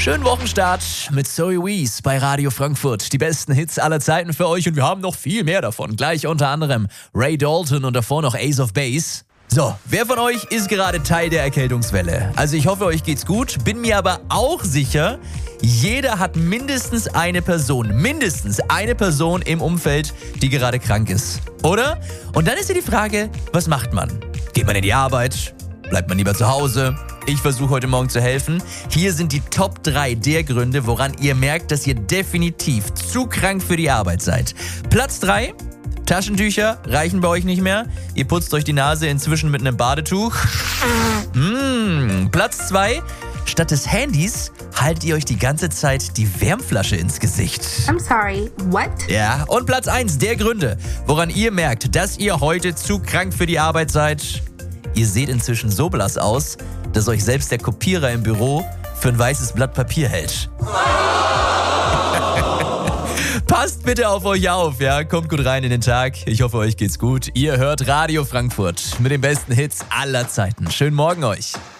Schönen Wochenstart mit Zoe Wees bei Radio Frankfurt. Die besten Hits aller Zeiten für euch und wir haben noch viel mehr davon. Gleich unter anderem Ray Dalton und davor noch Ace of Base. So, wer von euch ist gerade Teil der Erkältungswelle? Also ich hoffe, euch geht's gut, bin mir aber auch sicher, jeder hat mindestens eine Person im Umfeld, die gerade krank ist, oder? Und dann ist ja die Frage, was macht man? Geht man in die Arbeit? Bleibt man lieber zu Hause? Ich versuche heute Morgen zu helfen. Hier sind die Top 3 der Gründe, woran ihr merkt, dass ihr definitiv zu krank für die Arbeit seid. Platz 3. Taschentücher reichen bei euch nicht mehr. Ihr putzt euch die Nase inzwischen mit einem Badetuch. Platz 2. Statt des Handys haltet ihr euch die ganze Zeit die Wärmflasche ins Gesicht. I'm sorry, what? Ja, und Platz 1 der Gründe, woran ihr merkt, dass ihr heute zu krank für die Arbeit seid. Ihr seht inzwischen so blass aus, dass euch selbst der Kopierer im Büro für ein weißes Blatt Papier hält. Passt bitte auf euch auf, ja? Kommt gut rein in den Tag. Ich hoffe, euch geht's gut. Ihr hört Radio Frankfurt mit den besten Hits aller Zeiten. Schönen Morgen euch.